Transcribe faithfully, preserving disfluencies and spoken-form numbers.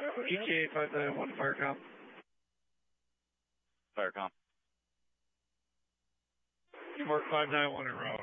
E T A five nine one, Firecom. Firecom. Mark five nine one in row.